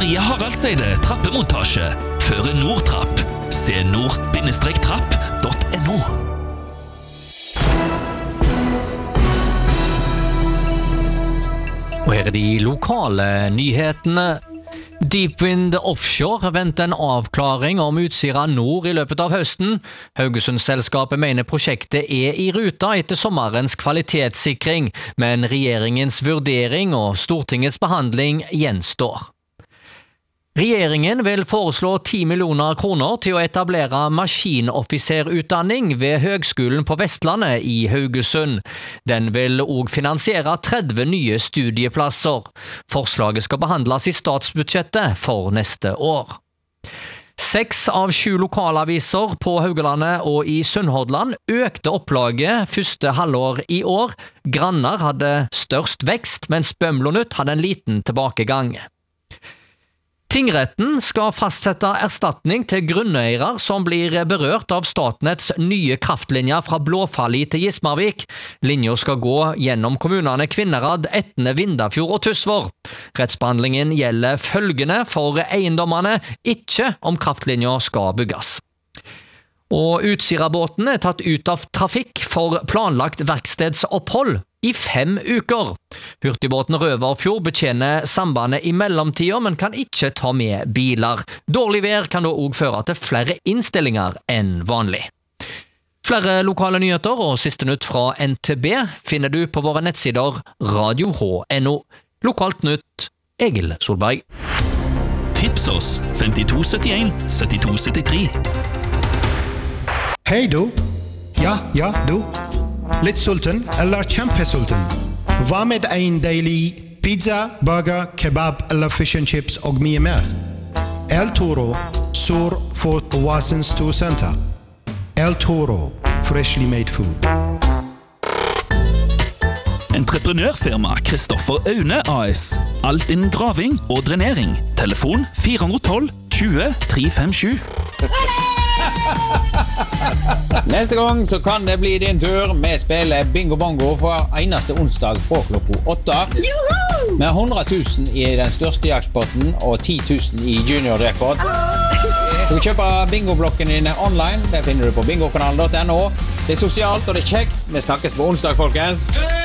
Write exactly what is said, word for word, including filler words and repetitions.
Marie Haraldseide trappemontasje. Føre Nordtrapp. Se nord trapp punktum no. Og her er de lokale nyhetene. Deepwind Offshore venter en avklaring om Utsira Nord i løpet av høsten. Haugesund-selskapet mener prosjektet er i ruta etter sommerens kvalitetssikring, men regjeringens vurdering og Stortingets behandling gjenstår. Regjeringen vil foreslå ti millioner kroner til å etablere maskinoffiserutdanning ved Høgskolen på Vestlandet i Haugesund. Den vil også finansiere tretti nye studieplasser. Forslaget skal behandles i statsbudsjettet for neste år. Seks av sju lokalaviser på Haugalandet og i Sunnhordland økte opplaget første halvår i år. Grannar hadde størst vekst, mens Bømlo Nytt hadde en liten tilbakegang. Tingretten skal fastsette erstatning til grunneiere som blir berørt av Statnetts nye kraftlinjer fra Blåfalli til Gismarvik. Linja skal gå gjennom kommunene Kvinnherad, Etne, Vindafjord og Tysvær. Rettsbehandlingen gjelder følgende for eiendommene, ikke om kraftlinja skal bygges. Og Utsira-båten er tatt ut av trafikk for planlagt verkstedsopphold i fem uker. Hurtigbåten Røverfjord betjener sambandet i mellomtida, men kan ikke ta med biler. Dårlig vær kan da også føre til flere innstillinger enn vanlig. Flere lokale nyheter og siste nytt fra N T B finner du på våre nettsider radio h punktum no. Lokalt nytt, Egil Solberg. Tips oss femtito syttien syttito syttitre. Hei du. Ja, ja, du. Litt sulten eller kjempesulten? Hva med en deilig pizza, burger, kebab eller fish and chips og mye mer? El Toro, sur for Oasens Storcenter. El Toro, freshly made food. Entreprenørfirma Kristoffer Aune A S. Alt innen graving og drenering. Telefon fire ett to tjue tre fem sju. Neste gang så kan det bli din tur. Vi spiller Bingo Bongo for eneste onsdag fra klokka åtte. Med hundre tusen i den største jaktpotten og ti tusen i junior jackpot. Du kan kjøpe bingoblokken dine online. Det finner du på bingokanalen punktum no. Det er sosialt og det er kjekt. Vi snakkes på onsdag, folkens.